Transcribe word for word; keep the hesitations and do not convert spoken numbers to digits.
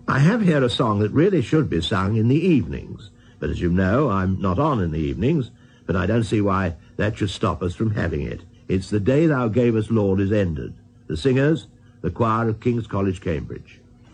I have here a song that really should be sung in the evenings, but as you know, I'm not on in the evenings, but I don't see why that should stop us from having it. It's The Day Thou Gavest, Lord, is ended. The singers, the choir of King's College, Cambridge.